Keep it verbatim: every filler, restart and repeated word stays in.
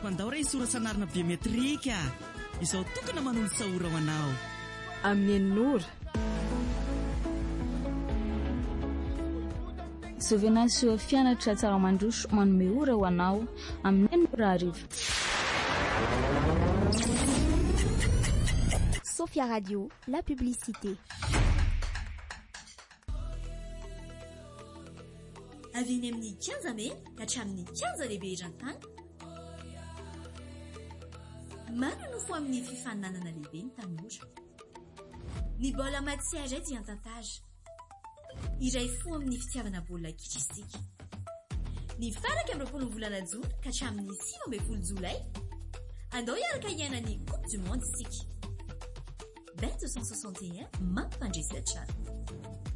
fandao ray soratsanarina biometrika izao tokana manolo sahora ho anao amin'ny Nora Sovenasio fianatra tsara mandroso manome ora ho anao amin'ny Nora arivo Sophia Radio, la publicité. Avy eny amin'ny kianja me ka hatramin'ny kianja lehibe eran-tany. Maro no fo amin'ny fifaninanana lehibe ny tanora. Ny baolina matière dia an-tantara. Iray fo amin'ny fitiavana baolina kitra isika. Ny faraka amin'ny roapolo volana jona ka hatramin'ny sivy ambin'ny folo jolay. Andao hiaraka hiaina ny Coupe du Monde isika. vingt deux cent soixante et un mampandresy atsara.